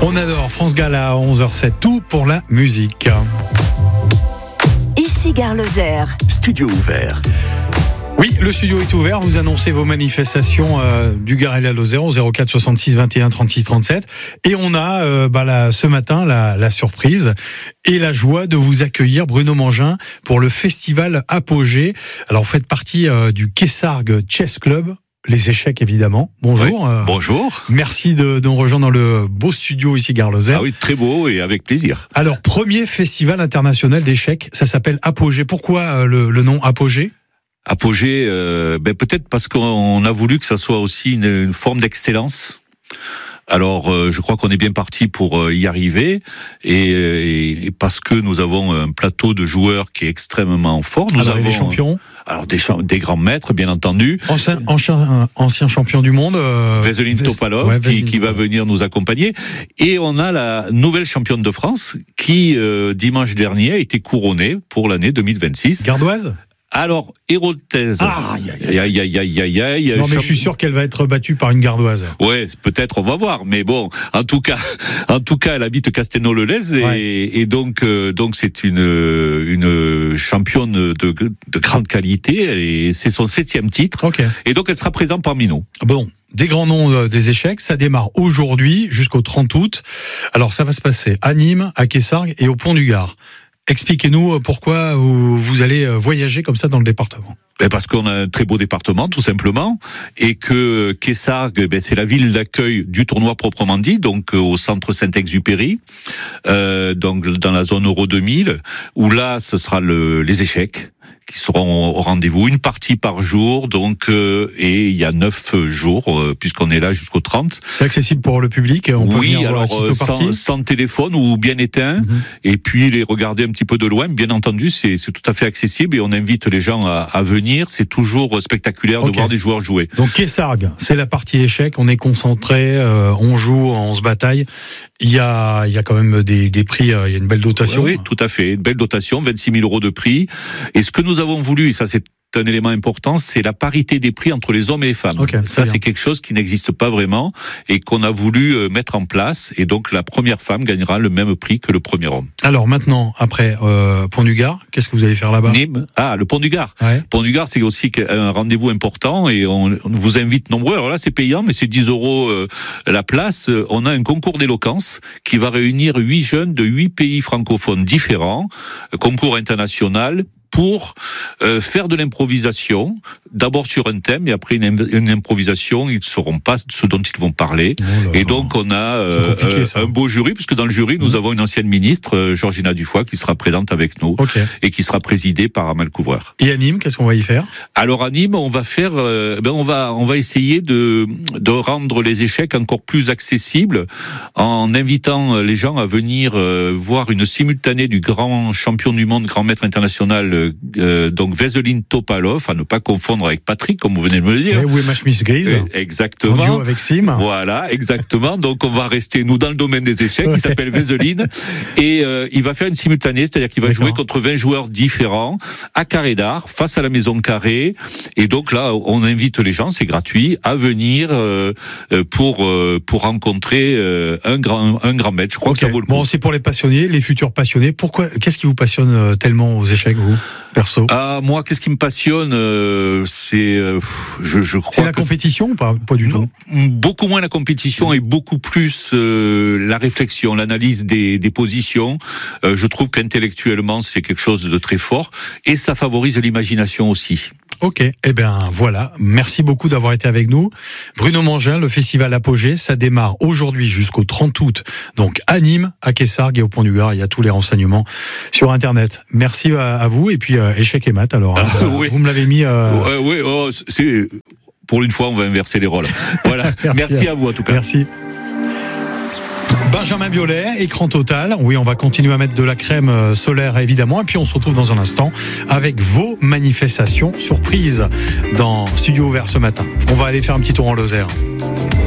On adore France Gala à 11h07, tout pour la musique. Ici Gare Lozère. Studio ouvert. Oui, le studio est ouvert. Vous annoncez vos manifestations du Gare et la Lozère au 04 66 21 36 37. Et on a ce matin la surprise et la joie de vous accueillir, Bruno Mangin, pour le festival Apogée. Alors, vous faites partie du Kessargues Chess Club. Les échecs, évidemment. Bonjour. Oui, bonjour. Merci de nous rejoindre dans le beau studio ici, Gare Lozère. Ah oui, très beau et avec plaisir. Alors, premier festival international d'échecs, ça s'appelle Apogée. Pourquoi le nom Apogée ? Apogée, peut-être parce qu'on a voulu que ça soit aussi une forme d'excellence. Alors, je crois qu'on est bien parti pour y arriver, et parce que nous avons un plateau de joueurs qui est extrêmement fort. Nous avons des champions. Alors des grands maîtres, bien entendu. Ancien champion du monde. Veselin Topalov, qui va venir nous accompagner. Et on a la nouvelle championne de France qui, dimanche dernier, a été couronnée pour l'année 2026. Gardoise ? Alors, Héroltaise. Non, mais je suis sûr qu'elle va être battue par une Gardoise. Ouais, peut-être, on va voir. Mais bon, en tout cas, elle habite Castelnau-le-Lez et donc c'est une championne de grande qualité. C'est son 7e titre. Okay. Et donc, elle sera présente parmi nous. Bon. Des grands noms des échecs, ça démarre aujourd'hui jusqu'au 30 août. Alors, ça va se passer à Nîmes, à Kessargues et au Pont du Gard. Expliquez-nous pourquoi vous allez voyager comme ça dans le département. Parce qu'on a un très beau département, tout simplement, et que Kessargues, c'est la ville d'accueil du tournoi proprement dit, donc au centre Saint-Exupéry, donc dans la zone Euro 2000, où là, ce sera les échecs qui seront au rendez-vous, une partie par jour, donc et il y a 9 jours puisqu'on est là jusqu'au 30. C'est accessible pour le public, on peut venir alors sans téléphone ou bien éteint, et puis les regarder un petit peu de loin. Bien entendu, c'est tout à fait accessible et on invite les gens à venir. C'est toujours spectaculaire de voir des joueurs jouer. Donc Kessargues, c'est la partie échec, on est concentré, on joue, on se bataille. Il y a quand même des prix, il y a une belle dotation. Oui, tout à fait, une belle dotation, 26 000 € de prix. Et ce que nous avons voulu, et ça c'est un élément important, c'est la parité des prix entre les hommes et les femmes. Ça, c'est quelque chose qui n'existe pas vraiment et qu'on a voulu mettre en place. Et donc, la première femme gagnera le même prix que le premier homme. Alors maintenant, après Pont du Gard, qu'est-ce que vous allez faire là-bas ? Nîmes. Le Pont du Gard. Ouais. Pont du Gard, c'est aussi un rendez-vous important et on vous invite nombreux. Alors là, c'est payant, mais c'est 10 € la place. On a un concours d'éloquence qui va réunir 8 jeunes de 8 pays francophones différents, concours international, pour faire de l'improvisation, d'abord sur un thème et après une improvisation, ils ne sauront pas ce dont ils vont parler. Et donc on a un beau jury, puisque dans le jury nous avons une ancienne ministre, Georgina Dufoy, qui sera présente avec nous et qui sera présidée par Amal Couvreur. Et à Nîmes, qu'est-ce qu'on va y faire ? Alors à Nîmes, on va faire, on va essayer de rendre les échecs encore plus accessibles en invitant les gens à venir voir une simultanée du grand champion du monde, grand maître international. Donc Veselin Topalov, à ne pas confondre avec Patrick, comme vous venez de me le dire. Oui, ma chemise grise. Exactement. En duo avec Sim. Voilà, exactement. Donc on va rester, nous, dans le domaine des échecs. Il s'appelle Veselin. Et il va faire une simultanée, c'est-à-dire qu'il va jouer contre 20 joueurs différents, à Carré d'Art, face à la Maison Carré. Et donc là, on invite les gens, c'est gratuit, à venir pour rencontrer un grand maître. Je crois que ça vaut le coup. Bon, c'est pour les passionnés, les futurs passionnés. Qu'est-ce qui vous passionne tellement aux échecs, vous ? Perso. Moi, qu'est-ce qui me passionne, je crois. C'est la compétition ou pas du tout? Beaucoup moins la compétition et beaucoup plus la réflexion, l'analyse des positions. Je trouve qu'intellectuellement, c'est quelque chose de très fort et ça favorise l'imagination aussi. Ok, voilà. Merci beaucoup d'avoir été avec nous. Bruno Mangin, le festival Apogée, ça démarre aujourd'hui jusqu'au 30 août. Donc à Nîmes, à Kessargues et au Pont du Gard, il y a tous les renseignements sur Internet. Merci à vous et puis échec et maths alors. Oui. Vous me l'avez mis. C'est pour une fois, on va inverser les rôles. Voilà. Merci à vous en tout cas. Merci. Benjamin Biolay, écran total. Oui, on va continuer à mettre de la crème solaire évidemment. Et puis on se retrouve dans un instant avec vos manifestations surprises dans Studio Ouvert ce matin. On va aller faire un petit tour en Lozère.